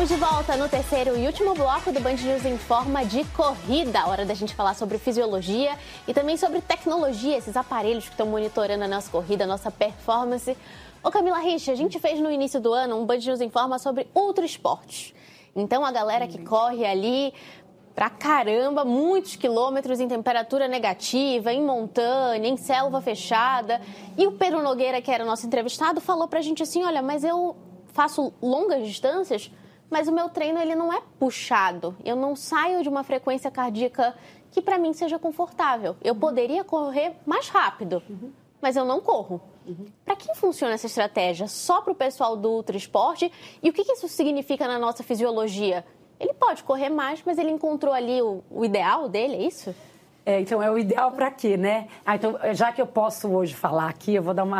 Estamos de volta no terceiro e último bloco do Band News Informa de corrida. Hora da gente falar sobre fisiologia e também sobre tecnologia, esses aparelhos que estão monitorando a nossa corrida, a nossa performance. Ô Camila Rich, a gente fez no início do ano um Band News Informa sobre ultra esportes. Então a galera que corre ali pra caramba, muitos quilômetros em temperatura negativa, em montanha, em selva fechada. E o Pedro Nogueira, que era o nosso entrevistado, falou pra gente assim, olha, mas eu faço longas distâncias, mas o meu treino ele não é puxado. Eu não saio de uma frequência cardíaca que para mim seja confortável. Eu poderia correr mais rápido, mas eu não corro. Para quem funciona essa estratégia? Só para o pessoal do ultra esporte? E o que isso significa na nossa fisiologia? Ele pode correr mais, mas ele encontrou ali o ideal dele, é isso? Então é o ideal para quê, né? Então, já que eu posso hoje falar aqui, eu vou dar uma